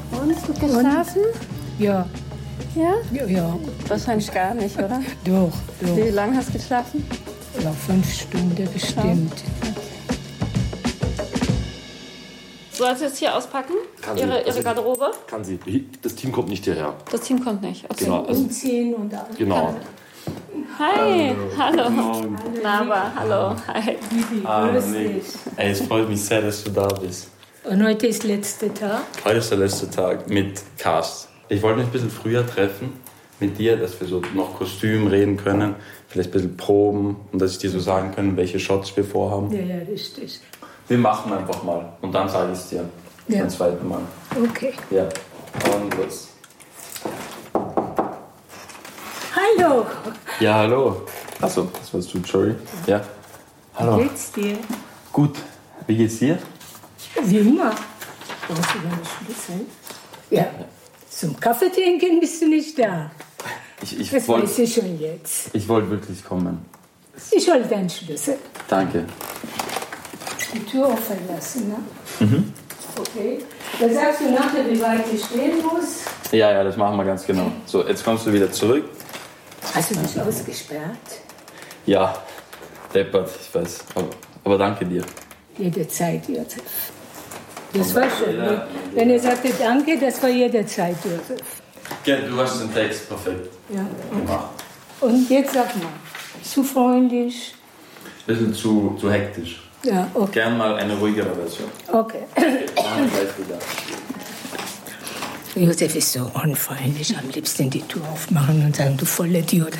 Und gut geschlafen? Ja. Ja? Ja. Wahrscheinlich gar nicht, oder? Doch. Wie lange hast du geschlafen? Ja, 5 Stunden bestimmt. Soll sie jetzt hier auspacken? Kann sie. Ihre Garderobe? Kann sie. Das Team kommt nicht hierher. Das Team kommt nicht. Okay. Genau. Umziehen und alles. Genau. Hi, hallo. Nava, hallo. Hi. Grüß dich. Ey, es freut mich sehr, dass du da bist. Und heute ist letzter Tag. Heute ist der letzte Tag mit Cast. Ich wollte mich ein bisschen früher treffen mit dir, dass wir so noch Kostüm reden können, vielleicht ein bisschen proben und dass ich dir so sagen kann, welche Shots wir vorhaben. Ja, richtig. Wir machen einfach mal und dann sage ich es dir ein zweites Mal. Okay. Ja, und los. Hallo. Ja, hallo. Achso, das warst du, sorry. Ja. Hallo. Wie geht's dir? Gut. Wie geht's dir? Wie immer. Brauchst du deine Schlüssel? Ja. Zum Kaffee trinken bist du nicht da. Ich Das weiß ich schon jetzt. Ich wollte wirklich kommen. Ich hol deinen Schlüssel. Danke. Die Tür offen lassen, ne? Okay. Dann sagst du nachher, wie weit ich stehen muss. Ja, das machen wir ganz genau. So, jetzt kommst du wieder zurück. Hast du dich ausgesperrt? Ja, deppert, ich weiß. Aber danke dir. Jederzeit, Josef. Das war schön. Wenn er sagte Danke, das war jederzeit, Josef. Ja, du hast den Text perfekt Ja. gemacht. Und jetzt sag mal, zu freundlich? Bisschen zu hektisch. Ja, okay. Gern mal eine ruhigere Version. Okay. Machen wir gleich wieder. Josef ist so unfreundlich, am liebsten die Tür aufmachen und sagen, du voller Idiot.